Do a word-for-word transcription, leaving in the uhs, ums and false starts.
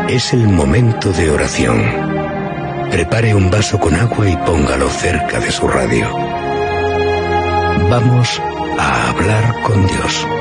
Es el momento de oración. Prepare un vaso con agua y póngalo cerca de su radio. Vamos a hablar con Dios.